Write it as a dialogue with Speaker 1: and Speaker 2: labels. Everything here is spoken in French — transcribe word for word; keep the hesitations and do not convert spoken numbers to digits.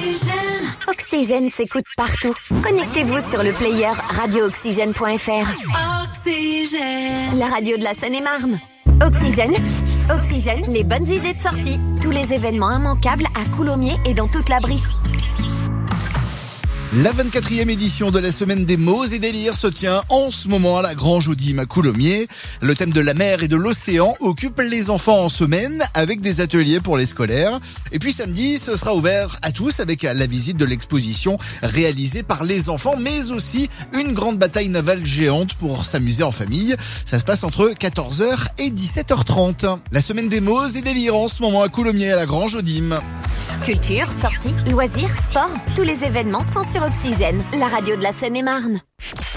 Speaker 1: Oxygène.
Speaker 2: Oxygène s'écoute partout. Connectez-vous sur le player radio oxygène point f r.
Speaker 1: Oxygène.
Speaker 2: La radio de la Seine-et-Marne. Oxygène. Oxygène, les bonnes idées de sortie. Tous les événements immanquables à Coulommiers et dans toute la Brie.
Speaker 3: La vingt-quatrième édition de la semaine des mots et des lyres se tient en ce moment à la Grange aux Dîmes à Coulommiers. Le thème de la mer et de l'océan occupe les enfants en semaine avec des ateliers pour les scolaires. Et puis samedi, ce sera ouvert à tous avec la visite de l'exposition réalisée par les enfants, mais aussi une grande bataille navale géante pour s'amuser en famille. Ça se passe entre quatorze heures et dix-sept heures trente. La semaine des mots et des lyres en ce moment à Coulommiers à la Grange aux Dîmes.
Speaker 2: Culture, sorties, loisirs, sport, tous les événements sont sur Oxygène, la radio de la Seine-et-Marne.